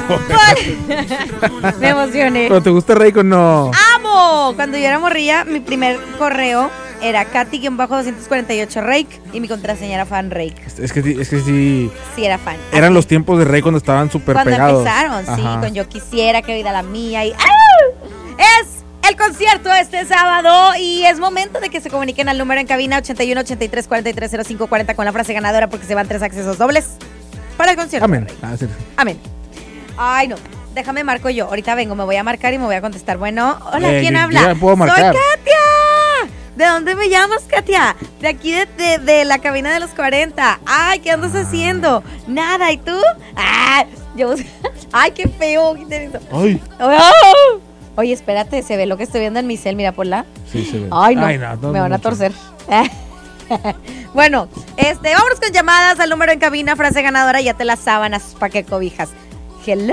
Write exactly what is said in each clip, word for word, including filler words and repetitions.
Me emocioné. ¿Pero te gusta Rake o no? ¡Amo! Cuando yo era morrilla, mi primer correo era Katy-doscientos cuarenta y ocho Rake y mi contraseña era fan Rake. Es que, es que sí. Sí, era fan. Eran Así. los tiempos de Rake cuando estaban súper pegados. Cuando empezaron, sí, Ajá. con Yo Quisiera, Que Vida la Mía y... ¡ah! Es el concierto este sábado y es momento de que se comuniquen al número en cabina ochenta y uno, ochenta y tres, cuarenta y tres, cero cinco, cuarenta con la frase ganadora porque se van tres accesos dobles para el concierto. Amén. Ah, sí. Amén. Ay, no. Déjame marco yo. Ahorita vengo, me voy a marcar y me voy a contestar. Bueno, hola, Eh, ¿quién yo- habla? yo ya puedo marcar. Soy Katia. ¿De dónde me llamas, Katia? De aquí, de, de, de la cabina de los cuarenta. Ay, ¿qué andas haciendo? Nada, ¿y tú? Ah, yo... Ay, qué feo. ¿Qué te hizo? Ay. Oh. Oye, espérate, se ve lo que estoy viendo en mi cel, mira, ponla. Sí, se ve. Ay, no, Ay, no, no, me no van a mucho. torcer. Bueno, este, vámonos con llamadas al número en cabina, frase ganadora, ya te las sábanas pa' que cobijas. Hello.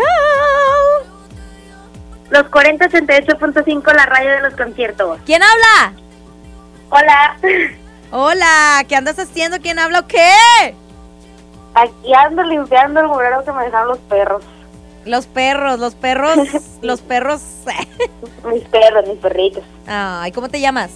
Los cuarenta ochenta y ocho punto cinco, la radio de los conciertos. ¿Quién habla? Hola, Hola, ¿qué andas haciendo? ¿Quién habla o qué? aquí ando limpiando el mugrero que me dejaron los perros. Los perros, los perros, los perros. Mis perros, mis perritos. Ay, ¿cómo te llamas?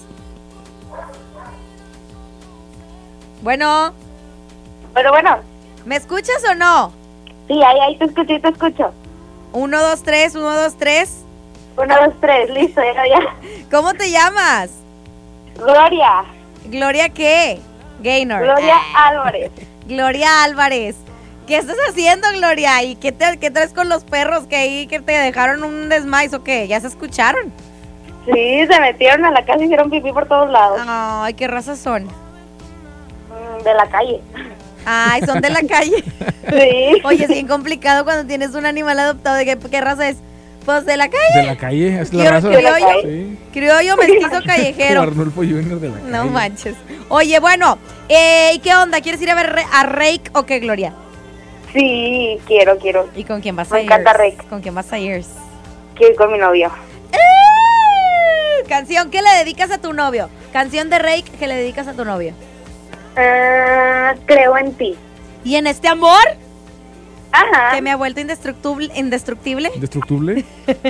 Bueno, Pero bueno, ¿me escuchas o no? sí, ahí, ahí te escucho, te escucho. Uno, dos, tres, uno, dos, tres. Uno, dos, tres, listo, ya, ya. ¿Cómo te llamas? Gloria, ¿Gloria qué? Gaynor. Gloria Ah. Álvarez. Gloria Álvarez. ¿Qué estás haciendo, Gloria? ¿Y qué, te, qué traes con los perros que ahí que te dejaron un desmais o qué? ¿Ya se escucharon? Sí, se metieron a la casa y hicieron pipí por todos lados. Ay, ¿qué razas son? Mm, De la calle. Ay, son de la calle. Sí. Oye, es bien complicado cuando tienes un animal adoptado. ¿De qué, qué raza es? Pues de la calle. De la calle, es la Quiero- raza. criollo. Sí. Criollo, mestizo, callejero. Arnulfo junior de la calle. No manches. Oye, bueno, eh, ¿y qué onda? ¿Quieres ir a ver re- a Rake o qué, Gloria? Sí, quiero, quiero. ¿Y con quién vas Me a ir? encanta Rake. ¿Con quién vas a ir? Quiero ir con mi novio. ¡Eh! Canción que le dedicas a tu novio. Canción de Rake que le dedicas a tu novio. Ah, creo en ti. ¿Y en este amor Ajá. que me ha vuelto indestructible? indestructible ¿Indestructible?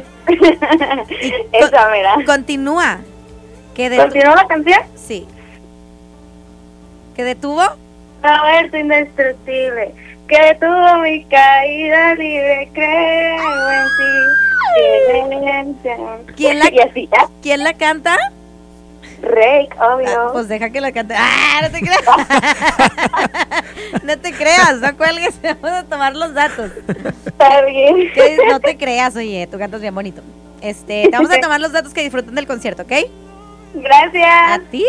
Esa, mira. Continúa. Que de ¿Continúa la canción? Sí. ¿Que detuvo? A ver, tu indestructible. Que tuvo mi caída libre, creo en ti. ¿Quién la- Y así, ¿ya? ¿Quién la canta? Rake, Ah, obvio. pues deja que la cante. ¡Ah! No te creas. No te creas, no cuelgues. Vamos a tomar los datos. Está bien. Que no te creas, oye, tú cantas bien bonito. Este, te vamos a tomar los datos que disfruten del concierto, ¿ok? A Gracias. ti.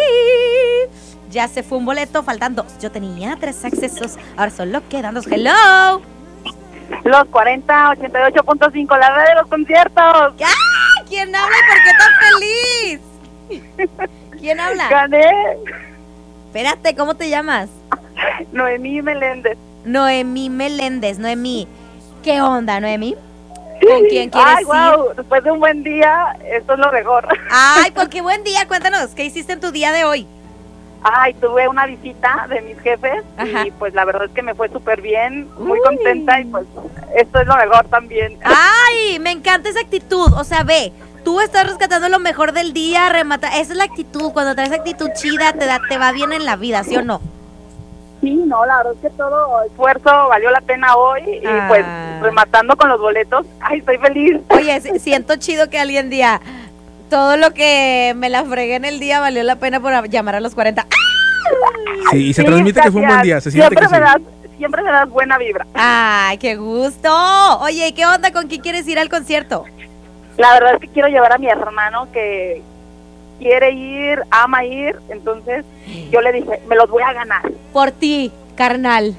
Ya se fue un boleto, faltan dos. Yo tenía tres accesos, ahora solo quedan dos. Hello. Los cuarenta ochenta y ocho punto cinco, la red de los conciertos. ¡Ah! ¿Quién habla y por qué tan feliz? ¿Quién habla? Gané. Espérate, ¿cómo te llamas? Noemí Meléndez. Noemí Meléndez. Noemí, ¿qué onda, Noemí? ¿Con quién quieres Ay, ir? wow, después de un buen día, esto es lo mejor. Ay, pues qué buen día. Cuéntanos, ¿qué hiciste en tu día de hoy? Ay, tuve una visita de mis jefes. Ajá. Y pues la verdad es que me fue súper bien, muy Uy. contenta y pues esto es lo mejor también. Ay, me encanta esa actitud. O sea, ve, tú estás rescatando lo mejor del día, remata. Esa es la actitud. Cuando traes actitud chida, te da, te va bien en la vida, ¿sí o no? Sí, no, la verdad es que todo esfuerzo valió la pena hoy y Ah. pues rematando con los boletos, ay, estoy feliz. Oye, si- siento chido que alguien diga, todo lo que me la fregué en el día valió la pena por llamar a los cuarenta. Sí, y se Sí, transmite que fue un buen gracias. día. Se siente siempre que me sí. das, siempre me das buena vibra. Ay, qué gusto. Oye, ¿y qué onda? ¿Con quién quieres ir al concierto? La verdad es que quiero llevar a mi hermano que quiere ir, ama ir, entonces yo le dije, me los voy a ganar. Por ti, carnal.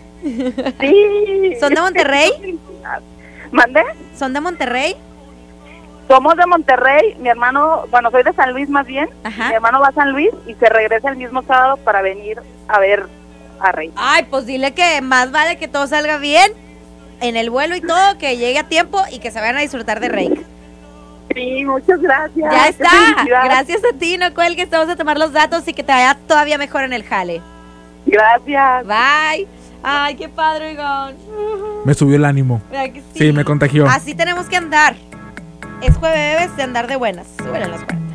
Sí. ¿Son de Monterrey? ¿Mandé? ¿Son de Monterrey? Somos de Monterrey, mi hermano, bueno, soy de San Luis más bien, Ajá. mi hermano va a San Luis y se regresa el mismo sábado para venir a ver a Rey. Ay, pues dile que más vale que todo salga bien en el vuelo y todo, que llegue a tiempo y que se vayan a disfrutar de Rake. Sí, muchas gracias. Ya Qué está. felicidad. Gracias a ti, no cuelgues. Vamos a tomar los datos y que te vaya todavía mejor en el jale. Gracias. Bye. Ay, qué padre, oigan. Me subió el ánimo. ¿Verdad que sí? Sí, me contagió. Así tenemos que andar. Es jueves de andar de buenas. Súbele las cuarenta.